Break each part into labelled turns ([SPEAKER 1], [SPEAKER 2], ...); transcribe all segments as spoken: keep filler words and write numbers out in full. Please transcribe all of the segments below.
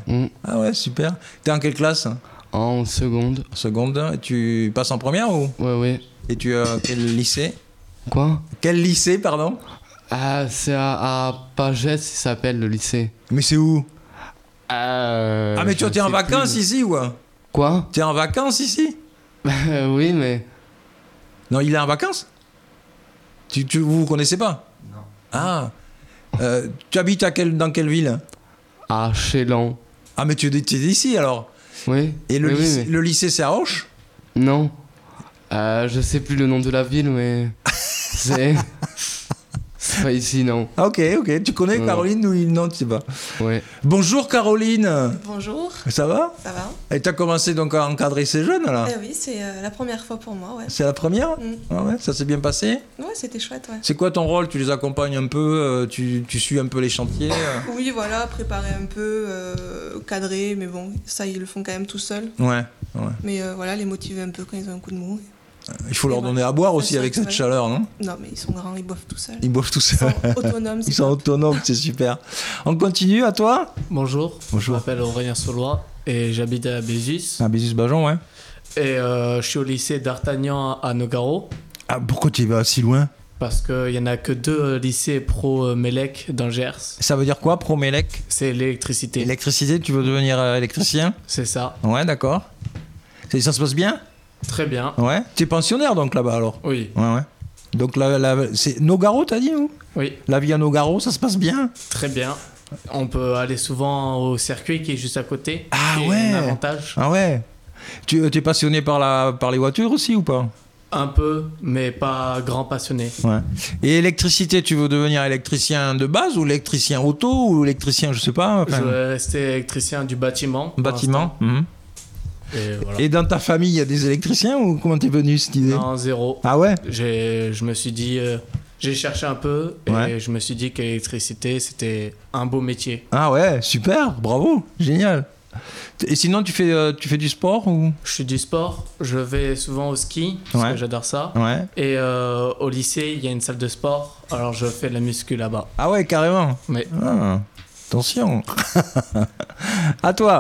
[SPEAKER 1] Mm.
[SPEAKER 2] Ah ouais, super. T'es en quelle classe?
[SPEAKER 1] En seconde.
[SPEAKER 2] Seconde. Et tu passes en première ou?
[SPEAKER 1] Ouais, ouais.
[SPEAKER 2] Et tu as quel lycée?
[SPEAKER 1] Quoi?
[SPEAKER 2] Quel lycée, pardon?
[SPEAKER 1] Ah, c'est à, à Pagès, ça s'appelle le lycée.
[SPEAKER 2] Mais c'est où?
[SPEAKER 1] Euh,
[SPEAKER 2] Ah, mais tu
[SPEAKER 1] je
[SPEAKER 2] es en
[SPEAKER 1] sais
[SPEAKER 2] vacances
[SPEAKER 1] plus.
[SPEAKER 2] ici ou?
[SPEAKER 1] Quoi?
[SPEAKER 2] T'es en vacances ici?
[SPEAKER 1] Oui, mais...
[SPEAKER 2] Non, il est en vacances? Tu, tu, vous vous connaissez pas?
[SPEAKER 1] Non.
[SPEAKER 2] Ah. Euh, tu habites à quel, dans quelle ville?
[SPEAKER 1] À Chélan.
[SPEAKER 2] Ah, mais tu es d'ici alors?
[SPEAKER 1] Oui.
[SPEAKER 2] Et le
[SPEAKER 1] oui,
[SPEAKER 2] lycée,
[SPEAKER 1] oui, mais-
[SPEAKER 2] le lycée c'est à Auch?
[SPEAKER 1] Non. Euh, je sais plus le nom de la ville, mais... c'est... c'est pas ici, non.
[SPEAKER 2] Ah, ok, ok. Tu connais
[SPEAKER 1] Non.
[SPEAKER 2] Caroline ou non, tu sais pas?
[SPEAKER 1] Ouais.
[SPEAKER 2] Bonjour Caroline.
[SPEAKER 3] Bonjour,
[SPEAKER 2] Ça va?
[SPEAKER 3] ça va?
[SPEAKER 2] Et t'as commencé donc à encadrer ces jeunes là?
[SPEAKER 3] Eh oui, c'est euh, la première fois pour moi, ouais.
[SPEAKER 2] C'est la première?
[SPEAKER 3] Mm.
[SPEAKER 2] Ah ouais, ça s'est bien passé?
[SPEAKER 3] Ouais, c'était chouette, ouais.
[SPEAKER 2] C'est quoi ton rôle? Tu les accompagnes un peu, euh, tu, tu suis un peu les chantiers euh
[SPEAKER 3] Oui, voilà, préparer un peu, euh, cadrer, mais bon, ça, ils le font quand même tout seuls.
[SPEAKER 2] Ouais, ouais.
[SPEAKER 3] Mais euh, voilà, les motiver un peu quand ils ont un coup de mou.
[SPEAKER 2] Il faut
[SPEAKER 3] Et
[SPEAKER 2] leur
[SPEAKER 3] voilà.
[SPEAKER 2] donner à boire aussi
[SPEAKER 3] Ça,
[SPEAKER 2] avec
[SPEAKER 3] c'est
[SPEAKER 2] cette
[SPEAKER 3] vrai.
[SPEAKER 2] chaleur, non?
[SPEAKER 3] Non, mais ils sont grands, ils boivent tout seuls.
[SPEAKER 2] Ils boivent tout
[SPEAKER 3] Ils
[SPEAKER 2] seuls.
[SPEAKER 3] sont autonomes, c'est
[SPEAKER 2] Ils sont
[SPEAKER 3] top.
[SPEAKER 2] autonomes, c'est super. On continue, à toi?
[SPEAKER 4] Bonjour,
[SPEAKER 2] Bonjour.
[SPEAKER 4] je m'appelle Aurélien Saulois et j'habite à Bézus.
[SPEAKER 2] Ah, Bézus Bajon, ouais.
[SPEAKER 4] Et euh, je suis au lycée d'Artagnan à Nogaro
[SPEAKER 2] Ah, pourquoi tu y vas si loin?
[SPEAKER 4] parce qu'il n'y en a que deux euh, lycées pro-Mélec dans Gers.
[SPEAKER 2] Ça veut dire quoi, Promélec?
[SPEAKER 4] C'est l'électricité.
[SPEAKER 2] Électricité, tu veux devenir euh, électricien?
[SPEAKER 4] C'est ça.
[SPEAKER 2] Ouais, d'accord. Ça, ça se passe bien?
[SPEAKER 4] Très bien.
[SPEAKER 2] Ouais. Tu es pensionnaire donc là-bas alors?
[SPEAKER 4] Oui,
[SPEAKER 2] Ouais, ouais. Donc la, la- c'est Nogaro, t'as dit ou?
[SPEAKER 4] oui,
[SPEAKER 2] La vie à Nogaro, ça se passe bien?
[SPEAKER 4] très bien. On peut aller souvent au circuit qui est juste à côté.
[SPEAKER 2] Ah
[SPEAKER 4] qui est
[SPEAKER 2] ouais.
[SPEAKER 4] un avantage.
[SPEAKER 2] Ah ouais. Tu es passionné par, la, par les voitures aussi ou pas?
[SPEAKER 4] Un peu, mais pas grand passionné.
[SPEAKER 2] Ouais. Et électricité, tu veux devenir électricien de base ou électricien auto ou électricien, je sais pas enfin,
[SPEAKER 4] Je vais rester électricien du bâtiment. pour
[SPEAKER 2] bâtiment. Mhm.
[SPEAKER 4] l'instant. Et voilà.
[SPEAKER 2] Et dans ta famille, il y a des électriciens ou comment t'es venu cette idée?
[SPEAKER 4] Non, zéro.
[SPEAKER 2] Ah ouais?
[SPEAKER 4] J'ai, je me suis dit, euh, j'ai cherché un peu et
[SPEAKER 2] Ouais.
[SPEAKER 4] je me suis dit que l'électricité c'était un beau métier.
[SPEAKER 2] Ah ouais, super, bravo, génial. Et sinon, tu fais, euh, tu fais du sport ou?
[SPEAKER 4] Je suis du sport, je vais souvent au ski parce
[SPEAKER 2] Ouais.
[SPEAKER 4] que j'adore ça.
[SPEAKER 2] Ouais.
[SPEAKER 4] Et euh, au lycée, il y a une salle de sport, alors je fais de la muscu là-bas.
[SPEAKER 2] Ah ouais, carrément.
[SPEAKER 4] Mais
[SPEAKER 2] Ah, attention. À toi.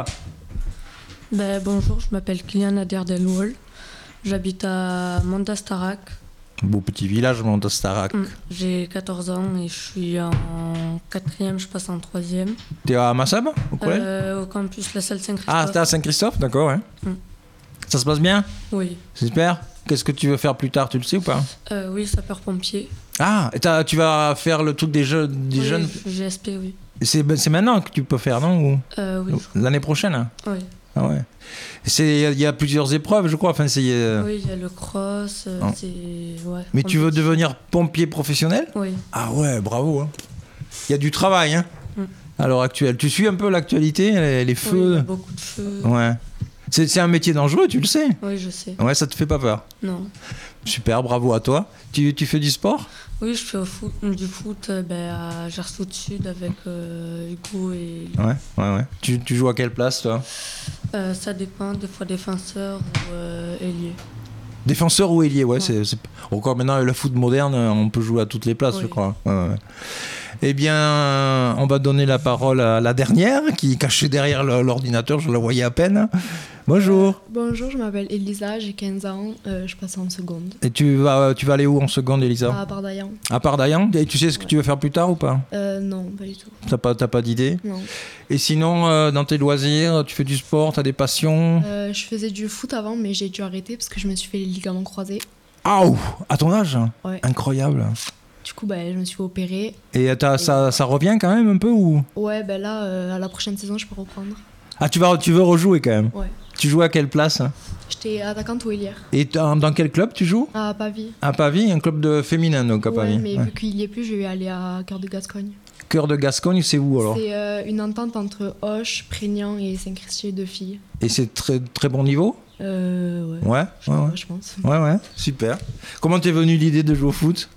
[SPEAKER 5] Ben, bonjour, je m'appelle Kylian Aderdelwol. J'habite à Montastarak.
[SPEAKER 2] Beau petit village, Montastarak.
[SPEAKER 5] Mm. J'ai quatorze ans et je suis en quatrième, je passe en troisième.
[SPEAKER 2] T'es à Massab, au collège?
[SPEAKER 5] Euh, au campus La Salle Saint-Christophe.
[SPEAKER 2] Ah, t'es à Saint-Christophe, d'accord, ouais.
[SPEAKER 5] Mm.
[SPEAKER 2] Ça se passe bien?
[SPEAKER 5] Oui.
[SPEAKER 2] Super. Qu'est-ce que tu veux faire plus tard, tu le sais ou pas?
[SPEAKER 5] Euh, oui, sapeur-pompier.
[SPEAKER 2] Ah, et t'as- tu vas faire le truc des, jeux, des
[SPEAKER 5] Oui,
[SPEAKER 2] jeunes.
[SPEAKER 5] G S P, oui.
[SPEAKER 2] C'est c'est maintenant que tu peux faire, non? Ou
[SPEAKER 5] Euh, oui, je-
[SPEAKER 2] l'année prochaine? Hein?
[SPEAKER 5] oui.
[SPEAKER 2] Ah ouais. C'est- Il y, a- il y a plusieurs épreuves, je crois. Enfin, c'est, euh,
[SPEAKER 5] Oui, il y a le cross, euh,
[SPEAKER 2] Non.
[SPEAKER 5] c'est... Ouais,
[SPEAKER 2] Mais tu veux
[SPEAKER 5] compétition.
[SPEAKER 2] devenir pompier professionnel?
[SPEAKER 5] Oui.
[SPEAKER 2] Ah ouais, bravo. hein. Il y a du travail hein,
[SPEAKER 5] Mm.
[SPEAKER 2] à l'heure actuelle. Tu suis un peu l'actualité, les, les
[SPEAKER 5] Oui, il y
[SPEAKER 2] feux?
[SPEAKER 5] a beaucoup de feux.
[SPEAKER 2] Ouais. C'est c'est un métier dangereux, tu le sais.
[SPEAKER 5] Oui, je sais.
[SPEAKER 2] Ouais, ça te fait pas peur.
[SPEAKER 5] Non.
[SPEAKER 2] Super, bravo à toi. Tu, tu fais du sport?
[SPEAKER 5] Oui, je fais au foot, du foot euh, ben, à Gersfoot Sud avec euh, Hugo et...
[SPEAKER 2] Ouais, ouais, ouais. Tu, tu joues à quelle place, toi?
[SPEAKER 5] Euh, ça dépend, des fois défenseur ou euh, ailier.
[SPEAKER 2] Défenseur ou ailier, ouais.
[SPEAKER 5] Ouais.
[SPEAKER 2] C'est, c'est- Encore maintenant, le foot moderne, on peut jouer à toutes les places,
[SPEAKER 5] Oui.
[SPEAKER 2] je crois. Ouais, ouais. Eh bien, on va donner la parole à la dernière, qui est cachée derrière le- l'ordinateur, je la voyais à peine. Bonjour.
[SPEAKER 6] Bonjour, je m'appelle Elisa, j'ai quinze ans, euh, je passe en seconde.
[SPEAKER 2] Et tu vas, tu vas aller où en seconde, Elisa?
[SPEAKER 6] À Bardaillan.
[SPEAKER 2] À part Dayan? Et tu sais ce que tu veux faire plus tard ou pas?
[SPEAKER 6] Euh, non, pas du tout.
[SPEAKER 2] T'as pas, t'as pas d'idée?
[SPEAKER 6] Non.
[SPEAKER 2] Et sinon, euh, dans tes loisirs, tu fais du sport, t'as des passions?
[SPEAKER 6] Euh, je faisais du foot avant, mais j'ai dû arrêter parce que je me suis fait les ligaments croisés.
[SPEAKER 2] Ah, ouh, à ton âge?
[SPEAKER 6] Ouais.
[SPEAKER 2] Incroyable.
[SPEAKER 6] Du coup, bah, je me suis fait opérer.
[SPEAKER 2] Et t'as- ça, ça revient quand même un peu ou?
[SPEAKER 6] Ouais, ben là, euh, à la prochaine saison, je peux reprendre.
[SPEAKER 2] Ah, tu, vas, tu veux rejouer quand même?
[SPEAKER 6] Ouais.
[SPEAKER 2] Tu joues à quelle place?
[SPEAKER 6] J'étais attaquante ou ailière.
[SPEAKER 2] Et dans, dans quel club tu joues?
[SPEAKER 6] À Pavie.
[SPEAKER 2] À Pavie, un club de féminin donc à
[SPEAKER 6] Ouais,
[SPEAKER 2] Pavie.
[SPEAKER 6] mais
[SPEAKER 2] Ouais.
[SPEAKER 6] vu qu'il y est plus, je vais aller à Cœur de Gascogne.
[SPEAKER 2] Cœur de Gascogne, c'est où alors?
[SPEAKER 6] C'est euh, une entente entre Auch, Prégnant et Saint-Christier de filles.
[SPEAKER 2] Et c'est très très bon niveau?
[SPEAKER 6] Euh, ouais.
[SPEAKER 2] Ouais,
[SPEAKER 6] Je,
[SPEAKER 2] ouais, ouais.
[SPEAKER 6] je pense.
[SPEAKER 2] Ouais, ouais, super. Comment t'es venue l'idée de jouer au foot?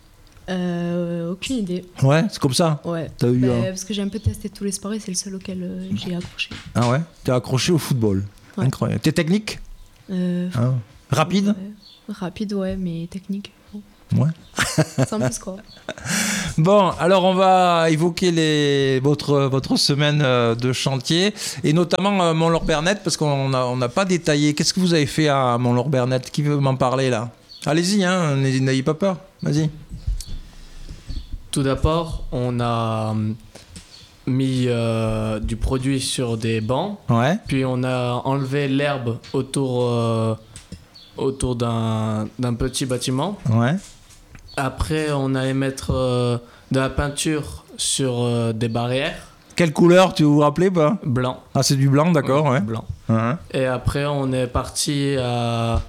[SPEAKER 6] Euh, aucune idée.
[SPEAKER 2] Ouais, c'est comme ça.
[SPEAKER 6] Ouais.
[SPEAKER 2] T'as eu
[SPEAKER 6] Bah,
[SPEAKER 2] un-
[SPEAKER 6] parce que j'ai un peu testé tous les sports et c'est le seul auquel euh, j'ai accroché.
[SPEAKER 2] Ah ouais? T'es accroché au football.
[SPEAKER 6] Ouais.
[SPEAKER 2] Incroyable. T'es technique?
[SPEAKER 6] Euh,
[SPEAKER 2] Ah. Rapide?
[SPEAKER 6] ouais. Rapide, ouais, mais technique. Bon.
[SPEAKER 2] Ouais.
[SPEAKER 6] Sans plus, quoi.
[SPEAKER 2] Bon, alors on va évoquer les, votre, votre semaine euh, de chantier, et notamment euh, Mont-Laure-Bernette, parce qu'on n'a on n'a pas détaillé. Qu'est-ce que vous avez fait à Mont-Laure-Bernette? Qui veut m'en parler là? Allez-y, hein, n'ayez pas peur. Vas-y.
[SPEAKER 4] Tout d'abord, on a hum, mis euh, du produit sur des bancs,
[SPEAKER 2] Ouais.
[SPEAKER 4] puis on a enlevé l'herbe autour, euh, autour d'un d'un petit bâtiment.
[SPEAKER 2] Ouais.
[SPEAKER 4] Après, on allait mettre euh, de la peinture sur euh, des barrières.
[SPEAKER 2] Quelle couleur, tu vous rappelez pas?
[SPEAKER 4] Blanc.
[SPEAKER 2] Ah, c'est du blanc, d'accord, ouais.
[SPEAKER 4] Blanc.
[SPEAKER 2] Ouais.
[SPEAKER 4] Et après, on est parti à,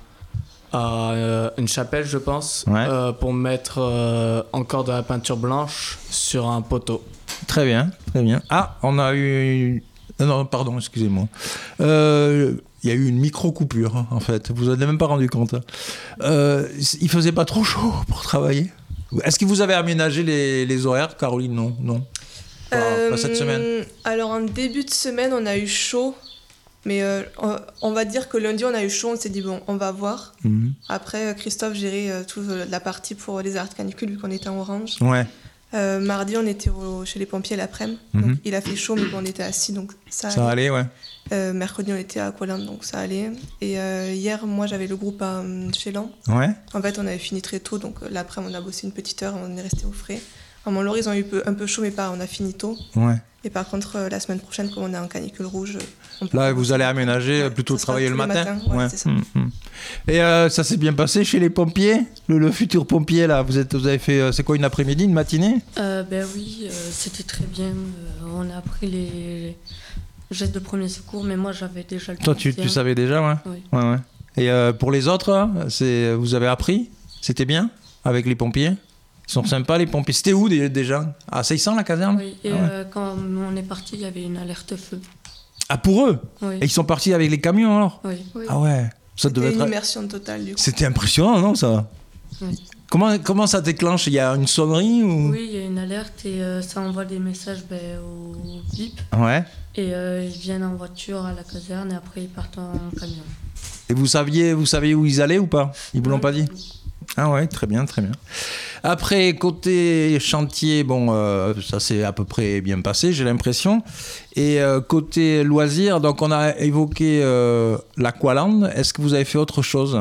[SPEAKER 4] à euh, une chapelle, je pense,
[SPEAKER 2] Ouais.
[SPEAKER 4] euh, pour mettre euh, encore de la peinture blanche sur un poteau.
[SPEAKER 2] Très bien, très bien. Ah, on a eu... Non, non, pardon, excusez-moi. Euh, Il y a eu une micro-coupure, hein, en fait. Vous vous en avez même pas rendu compte. Hein. Euh, il faisait pas trop chaud pour travailler? Est-ce que vous avez aménagé les, les horaires, Caroline? Non, non. Pas, pas cette semaine.
[SPEAKER 3] Euh, Alors, en début de semaine, on a eu chaud. Mais euh, on, on va dire que lundi, on a eu chaud. On s'est dit, bon, on va voir.
[SPEAKER 2] Mhm.
[SPEAKER 3] Après, Christophe gérait euh, toute la partie pour les arrêts de canicule, vu qu'on était en orange.
[SPEAKER 2] Ouais.
[SPEAKER 3] Euh, mardi, on était au- chez les pompiers l'après-midi.
[SPEAKER 2] Mhm.
[SPEAKER 3] Donc, il a fait chaud, mais bon, on était assis, donc ça,
[SPEAKER 2] Ça
[SPEAKER 3] allait.
[SPEAKER 2] allait, ouais.
[SPEAKER 3] Euh, mercredi, on était à Aqualand, donc ça allait. Et euh, hier, moi, j'avais le groupe à euh, Chélan.
[SPEAKER 2] Ouais.
[SPEAKER 3] En fait, on avait fini très tôt, donc euh, l'après, on a bossé une petite heure, on est resté au frais. À Mont-Laure, ils ont eu peu- un peu chaud, mais pas, on a fini tôt.
[SPEAKER 2] Ouais.
[SPEAKER 3] Et par contre, euh, la semaine prochaine, comme on est en canicule rouge, on peut
[SPEAKER 2] Là,
[SPEAKER 3] commencer.
[SPEAKER 2] vous allez aménager,
[SPEAKER 3] Ouais,
[SPEAKER 2] plutôt
[SPEAKER 3] ça sera
[SPEAKER 2] travailler
[SPEAKER 3] tous
[SPEAKER 2] le
[SPEAKER 3] les
[SPEAKER 2] matin.
[SPEAKER 3] matins, ouais, c'est ça.
[SPEAKER 2] Mhm, mhm. Et euh, ça s'est bien passé chez les pompiers, le, le futur pompier là. Vous êtes, vous avez fait, euh, c'est quoi, une après-midi, une matinée?
[SPEAKER 5] Euh, ben oui, euh, c'était très bien. Euh, on a appris les gestes de premier secours, mais moi j'avais déjà le
[SPEAKER 2] Toi, tu,
[SPEAKER 5] temps.
[SPEAKER 2] tu savais déjà, ouais.
[SPEAKER 5] Oui.
[SPEAKER 2] Ouais, ouais. Et euh, pour les autres, hein, c'est, vous avez appris? C'était bien avec les pompiers? Ils sont sympas les pompiers. C'était où dé- déjà? À sept cents la caserne?
[SPEAKER 5] Oui, et
[SPEAKER 2] Ah ouais.
[SPEAKER 5] euh, quand on est parti, il y avait une alerte feu.
[SPEAKER 2] Ah, pour eux?
[SPEAKER 5] Oui.
[SPEAKER 2] Et ils sont partis avec les camions alors?
[SPEAKER 5] Oui.
[SPEAKER 6] Oui.
[SPEAKER 2] Ah ouais. Ça
[SPEAKER 3] C'était
[SPEAKER 2] devait
[SPEAKER 3] une
[SPEAKER 2] être.
[SPEAKER 3] immersion totale, du coup.
[SPEAKER 2] C'était impressionnant, non ça?
[SPEAKER 5] Oui.
[SPEAKER 2] Comment, comment ça déclenche? Il y a une sonnerie ou?
[SPEAKER 5] Oui, il y a une alerte et euh, ça envoie des messages ben, au V I P.
[SPEAKER 2] Ouais.
[SPEAKER 5] Et euh, ils viennent en voiture à la caserne et après ils partent en camion.
[SPEAKER 2] Et vous saviez, vous saviez où ils allaient ou pas? Ils vous l'ont
[SPEAKER 5] Oui.
[SPEAKER 2] pas dit? Ah ouais, très bien, très bien. Après, côté chantier, bon, euh, ça s'est à peu près bien passé, j'ai l'impression. Et euh, côté loisirs, donc on a évoqué euh, l'Aqualand. Est-ce que vous avez fait autre chose?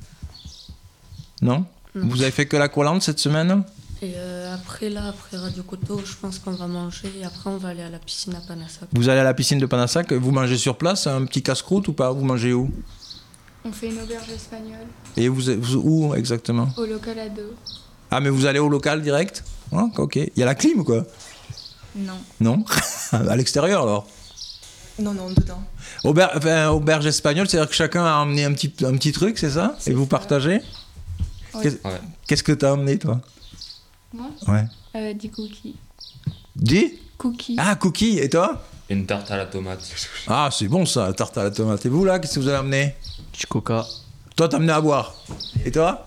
[SPEAKER 2] Non?
[SPEAKER 5] Non.
[SPEAKER 2] Vous avez fait que l'Aqualand cette semaine?
[SPEAKER 5] Et euh, après là, après Radio Coteau, je pense qu'on va manger et après on va aller à la piscine à Panassac.
[SPEAKER 2] Vous allez à la piscine de Panassac, vous mangez sur place, un petit casse-croûte ou pas? Vous mangez où?
[SPEAKER 6] On fait une auberge espagnole
[SPEAKER 2] Et vous, vous- où exactement?
[SPEAKER 6] au local à dos.
[SPEAKER 2] Ah, mais vous allez au local direct? Ah, ok. Il y a la clim, quoi?
[SPEAKER 6] Non.
[SPEAKER 2] Non? À l'extérieur, alors?
[SPEAKER 3] Non, non, dedans.
[SPEAKER 2] Auber- enfin, auberge espagnole, c'est-à-dire que chacun a emmené un petit, un petit truc, c'est ça?
[SPEAKER 6] C'est
[SPEAKER 2] Et vous
[SPEAKER 6] ça.
[SPEAKER 2] partagez?
[SPEAKER 6] Oui.
[SPEAKER 2] Qu'est-
[SPEAKER 1] Ouais.
[SPEAKER 2] Qu'est-ce que t'as emmené, toi?
[SPEAKER 6] Moi
[SPEAKER 2] Ouais.
[SPEAKER 6] euh, Des cookies.
[SPEAKER 2] Dis?
[SPEAKER 6] Cookies.
[SPEAKER 2] Ah, cookies. Et toi?
[SPEAKER 1] Une tarte à la tomate.
[SPEAKER 2] Ah, c'est bon, ça, la tarte à la tomate. Et vous, là, qu'est-ce que vous avez amené?
[SPEAKER 4] Du coca.
[SPEAKER 2] Toi, t'as amené à boire. Et toi?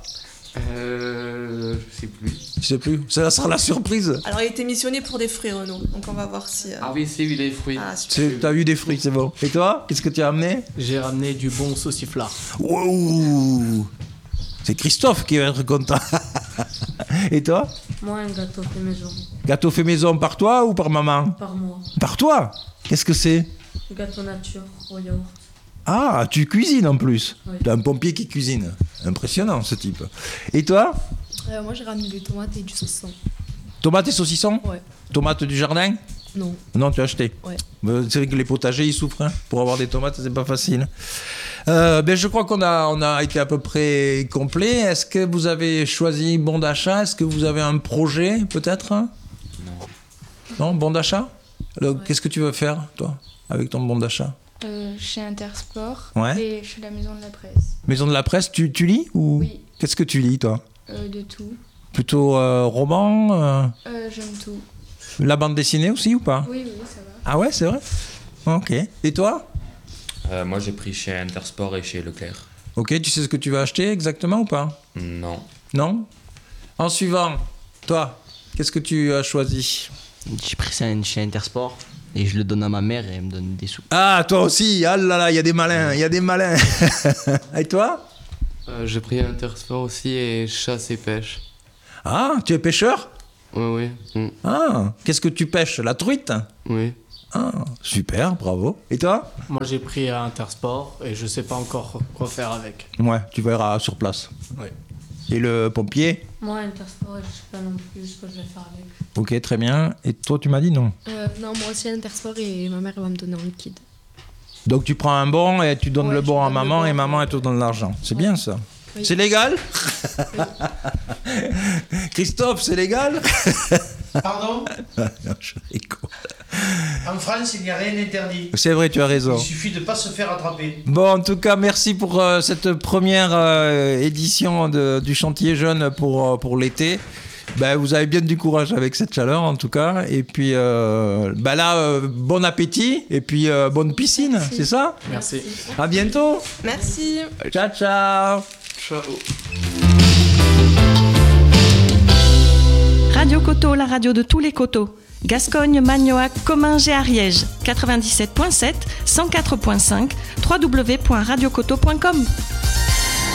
[SPEAKER 1] Euh. Je sais plus.
[SPEAKER 2] Je sais plus. Ça sera la surprise.
[SPEAKER 3] Alors, il était missionné pour des fruits, Renaud. Donc, on va voir si. euh,
[SPEAKER 1] Ah oui, c'est oui, les fruits.
[SPEAKER 3] Ah, super.
[SPEAKER 2] C'est- T'as eu des fruits, c'est bon. Et toi? Qu'est-ce que tu as amené?
[SPEAKER 4] J'ai ramené du bon sauciflard.
[SPEAKER 2] Wow! C'est Christophe qui va être content. Et toi?
[SPEAKER 5] Moi, un gâteau fait maison,
[SPEAKER 2] Gâteau fait maison par toi ou par maman?
[SPEAKER 5] par mois.
[SPEAKER 2] Par toi? Qu'est-ce que c'est?
[SPEAKER 5] Gâteau nature au yaourt.
[SPEAKER 2] Ah, tu cuisines en plus.
[SPEAKER 5] Oui.
[SPEAKER 2] T'as un pompier qui cuisine. Impressionnant ce type. Et toi?
[SPEAKER 6] Euh, moi j'ai ramené des tomates et du saucisson.
[SPEAKER 2] Tomates et saucissons?
[SPEAKER 6] Ouais.
[SPEAKER 2] Tomates du jardin?
[SPEAKER 6] Non.
[SPEAKER 2] Non, tu as acheté.
[SPEAKER 6] Ouais.
[SPEAKER 2] Euh, C'est vrai que les potagers ils souffrent. Hein. Pour avoir des tomates, c'est pas facile. Euh, ben, je crois qu'on a, on a été à peu près complet. Est-ce que vous avez choisi bon d'achat? Est-ce que vous avez un projet peut-être?
[SPEAKER 1] Non.
[SPEAKER 2] Non, bon d'achat? Alors,
[SPEAKER 6] Ouais.
[SPEAKER 2] Qu'est-ce que tu veux faire, toi, avec ton bon d'achat?
[SPEAKER 6] Euh, chez Intersport
[SPEAKER 2] Ouais.
[SPEAKER 6] et chez la Maison de la Presse.
[SPEAKER 2] Maison de la presse, tu, tu lis ou
[SPEAKER 6] Oui,
[SPEAKER 2] Qu'est-ce que tu lis, toi?
[SPEAKER 6] euh, de tout.
[SPEAKER 2] Plutôt euh, roman euh,
[SPEAKER 6] Euh, J'aime tout.
[SPEAKER 2] La bande dessinée aussi ou pas?
[SPEAKER 6] Oui, oui, ça va.
[SPEAKER 2] Ah ouais, c'est vrai? Ok. Et toi?
[SPEAKER 1] Euh, moi, j'ai pris chez Intersport et chez Leclerc.
[SPEAKER 2] Ok, tu sais ce que tu vas acheter exactement ou pas?
[SPEAKER 1] Non.
[SPEAKER 2] Non? En suivant, toi, qu'est-ce que tu as choisi?
[SPEAKER 7] J'ai pris ça chez Intersport et je le donne à ma mère et elle me donne des sous.
[SPEAKER 2] Ah, toi aussi! Ah là là, il y a des malins, il y a des malins! Et toi?
[SPEAKER 1] Euh, j'ai pris Intersport aussi et chasse et pêche.
[SPEAKER 2] Ah, tu es pêcheur?
[SPEAKER 1] Oui, oui. Mm.
[SPEAKER 2] Ah, qu'est-ce que tu pêches? La truite?
[SPEAKER 1] Oui.
[SPEAKER 2] Ah, super, bravo. Et toi?
[SPEAKER 4] Moi, j'ai pris à Intersport et je sais pas encore quoi faire avec.
[SPEAKER 2] Ouais, tu verras sur place.
[SPEAKER 4] Oui.
[SPEAKER 2] Et le pompier?
[SPEAKER 5] Moi, Intersport, je sais pas non plus ce que je vais faire avec.
[SPEAKER 2] Ok, très bien. Et toi, tu m'as dit non?
[SPEAKER 6] Euh, non, moi aussi Intersport et ma mère elle va me donner en liquide.
[SPEAKER 2] Donc tu prends un bon et tu donnes
[SPEAKER 6] Ouais,
[SPEAKER 2] le
[SPEAKER 6] je
[SPEAKER 2] bon à
[SPEAKER 6] donne le
[SPEAKER 2] maman
[SPEAKER 6] bon.
[SPEAKER 2] et maman elle te donne l'argent. C'est
[SPEAKER 6] Ouais.
[SPEAKER 2] bien ça.
[SPEAKER 6] Oui.
[SPEAKER 2] C'est légal? Christophe, c'est légal?
[SPEAKER 8] Pardon?
[SPEAKER 2] Non, je rigole.
[SPEAKER 8] En France, il n'y a rien d'interdit.
[SPEAKER 2] C'est vrai, tu as raison.
[SPEAKER 8] Il suffit de ne pas se faire attraper.
[SPEAKER 2] Bon, en tout cas, merci pour euh, cette première euh, édition de- du chantier jeune pour, euh, pour l'été. Ben, vous avez bien du courage avec cette chaleur, en tout cas. Et puis, euh, ben là, euh, bon appétit. Et puis, euh, bonne piscine,
[SPEAKER 6] Merci.
[SPEAKER 2] c'est ça?
[SPEAKER 4] Merci.
[SPEAKER 2] À bientôt.
[SPEAKER 3] Merci.
[SPEAKER 2] Ciao, ciao.
[SPEAKER 1] Ciao.
[SPEAKER 9] Radio Coteau, la radio de tous les coteaux. Gascogne, Magnoac, Comminges et Ariège. quatre-vingt-dix-sept virgule sept, cent quatre virgule cinq, w w w point radio coteau point com.